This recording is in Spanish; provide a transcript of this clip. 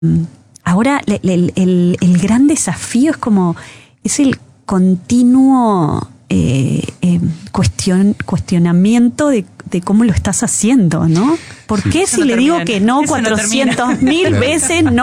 Ahora el gran desafío es el continuo cuestionamiento de cómo lo estás haciendo, ¿no? ¿Por qué si le digo que no 400.000 veces no